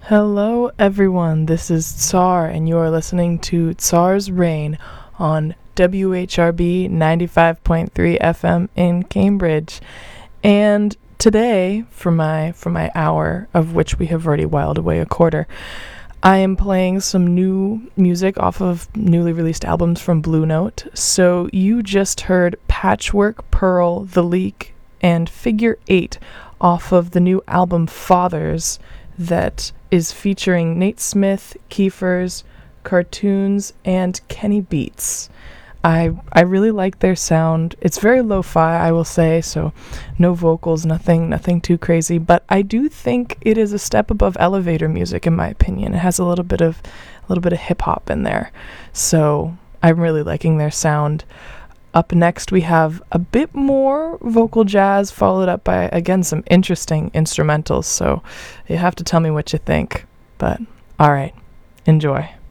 Hello, everyone. This is Tsar, and you are listening to Tsar's Reign on WHRB 95.3 FM in Cambridge. And today, for my hour, of which we have already whiled away a quarter, I am playing some new music off of newly released albums from Blue Note. So you just heard Patchwork, Pearl, The Leak, and Figure 8 off of the new album Fathers that is featuring Nate Smith, Keefers, Cartoons, and Kenny Beats. I really like their sound. It's very lo-fi, I will say, so no vocals, nothing too crazy, but I do think it is a step above elevator music in my opinion. It has a little bit of hip hop in there. So I'm really liking their sound. Up next we have a bit more vocal jazz followed up by again some interesting instrumentals. So you have to tell me what you think. But all right, enjoy.